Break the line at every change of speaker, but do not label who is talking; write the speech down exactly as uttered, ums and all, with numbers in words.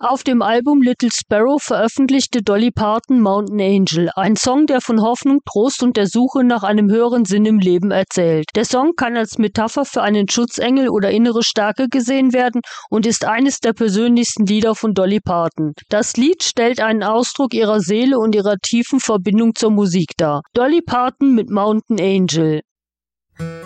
Auf dem Album Little Sparrow veröffentlichte Dolly Parton Mountain Angel, ein Song, der von Hoffnung, Trost und der Suche nach einem höheren Sinn im Leben erzählt. Der Song kann als Metapher für einen Schutzengel oder innere Stärke gesehen werden und ist eines der persönlichsten Lieder von Dolly Parton. Das Lied stellt einen Ausdruck ihrer Seele und ihrer tiefen Verbindung zur Musik dar. Dolly Parton mit Mountain Angel.